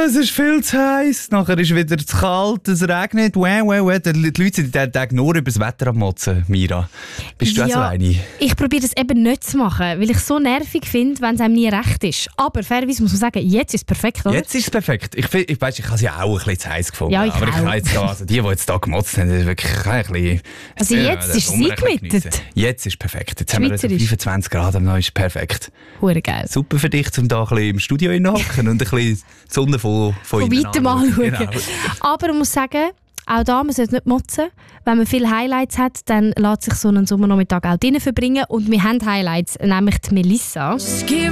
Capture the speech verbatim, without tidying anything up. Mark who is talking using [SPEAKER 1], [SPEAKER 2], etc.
[SPEAKER 1] es ist viel zu heiß, nachher ist wieder zu kalt, es regnet, wow, wow, wow. Die Leute sind diesen Tag nur über das Wetter am Motzen, Mira. Bist du
[SPEAKER 2] ja,
[SPEAKER 1] auch so eine?
[SPEAKER 2] Ich probiere das eben nicht zu machen, weil ich es so nervig finde, wenn es einem nie recht ist. Aber fairerweise muss man sagen, jetzt ist es perfekt, oder?
[SPEAKER 1] Jetzt ist es perfekt. Ich, ich, weiss, ich habe es ja auch ein bisschen zu heiß gefunden.
[SPEAKER 2] Ja, ich
[SPEAKER 1] aber ich
[SPEAKER 2] auch.
[SPEAKER 1] habe jetzt da, also die, die jetzt da gemotzt haben, das ist wirklich ein bisschen...
[SPEAKER 2] Also jetzt
[SPEAKER 1] ja,
[SPEAKER 2] ist es eingemietet.
[SPEAKER 1] Jetzt ist es perfekt. Jetzt haben wir also fünfundzwanzig Grad, dann ist es perfekt.
[SPEAKER 2] Hure geil.
[SPEAKER 1] Super für dich, um da ein bisschen im Studio hocken und ein bisschen die Sonne von, von,
[SPEAKER 2] von weitem anschauen. Genau. Aber man muss sagen, auch da, man sollte nicht motzen. Wenn man viele Highlights hat, dann lässt sich so einen Sommernachmittag auch drinnen verbringen. Und wir haben Highlights, nämlich die Melissa.